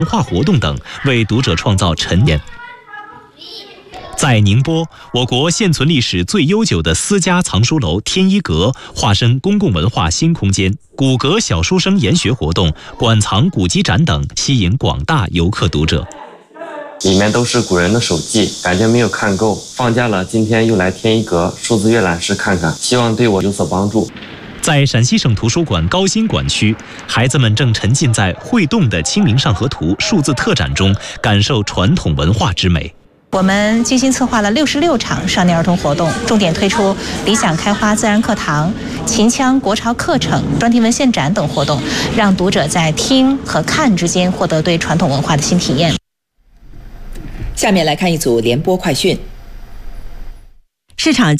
文化活动等，为读者创造沉淀。在宁波，我国现存历史最悠久的私家藏书楼天一阁化身公共文化新空间，古阁小书生研学活动、馆藏古籍展等吸引广大游客读者。 里面都是古人的手记，感觉没有看够。放假了，今天又来天一阁数字阅览室看看，希望对我有所帮助。 在陕西省图书馆高新馆区，孩子们正沉浸在会动的《清明上河图》数字特展中，感受传统文化之美。 我们精心策划了66场少年儿童活动，重点推出理想开花自然课堂、秦腔国潮课程、专题文献展等活动，让读者在听和看之间获得对传统文化的新体验。 下面来看一组联播快讯。 市场